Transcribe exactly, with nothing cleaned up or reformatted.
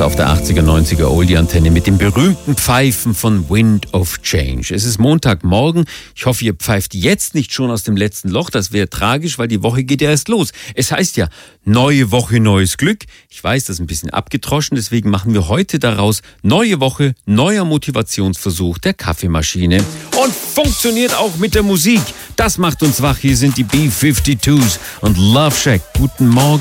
auf der achtziger, neunziger Oldie-Antenne mit dem berühmten Pfeifen von Wind of Change. Es ist Montagmorgen. Ich hoffe, ihr pfeift jetzt nicht schon aus dem letzten Loch. Das wäre tragisch, weil die Woche geht ja erst los. Es heißt ja, neue Woche, neues Glück. Ich weiß, das ist ein bisschen abgetroschen. Deswegen machen wir heute daraus neue Woche, neuer Motivationsversuch der Kaffeemaschine. Und funktioniert auch mit der Musik. Das macht uns wach. Hier sind die B zweiundfünfzig und Love Shack. Guten Morgen.